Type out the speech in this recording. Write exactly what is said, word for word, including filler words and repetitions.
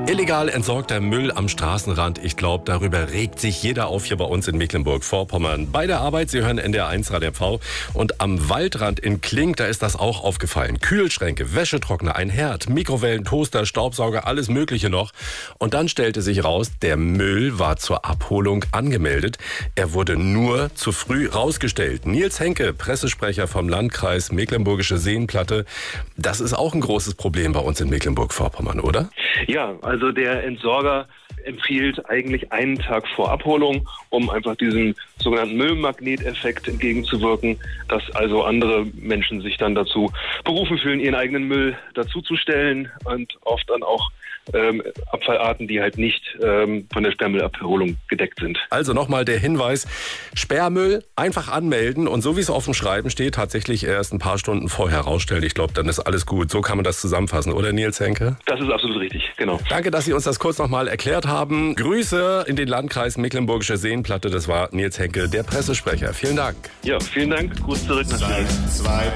Illegal entsorgter Müll am Straßenrand. Ich glaube, darüber regt sich jeder auf hier bei uns in Mecklenburg-Vorpommern. Bei der Arbeit, Sie hören N D R eins Radio M V. Und am Waldrand in Klink, da ist das auch aufgefallen. Kühlschränke, Wäschetrockner, ein Herd, Mikrowellen, Toaster, Staubsauger, alles Mögliche noch. Und dann stellte sich raus, der Müll war zur Abholung angemeldet. Er wurde nur zu früh rausgestellt. Nils Henke, Pressesprecher vom Landkreis Mecklenburgische Seenplatte. Das ist auch ein großes Problem bei uns in Mecklenburg-Vorpommern, oder? Ja, also der Entsorger empfiehlt eigentlich einen Tag vor Abholung, um einfach diesem sogenannten Müllmagneteffekt entgegenzuwirken, dass also andere Menschen sich dann dazu berufen fühlen, ihren eigenen Müll dazuzustellen und oft dann auch ähm, Abfallarten, die halt nicht ähm, von der Sperrmüllabholung gedeckt sind. Also nochmal der Hinweis, Sperrmüll einfach anmelden und so wie es auf dem Schreiben steht, tatsächlich erst ein paar Stunden vorher rausstellen. Ich glaube, dann ist alles gut. So kann man das zusammenfassen, oder Nils Henke? Das ist absolut richtig, genau. Danke, dass Sie uns das kurz nochmal erklärt haben. Grüße in den Landkreis Mecklenburgische Seenplatte. Das war Nils Henke, der Pressesprecher. Vielen Dank. Ja, vielen Dank. Gruß zurück nach Klink.